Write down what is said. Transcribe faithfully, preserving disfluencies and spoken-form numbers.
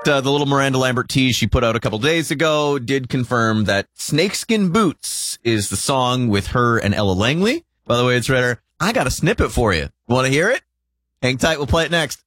Uh, the little Miranda Lambert tease she put out a couple days ago did confirm that Snakeskin Boots is the song with her and Ella Langley. By the way, it's Redder. I got a snippet for you. Want to hear it? Hang tight. We'll play it next.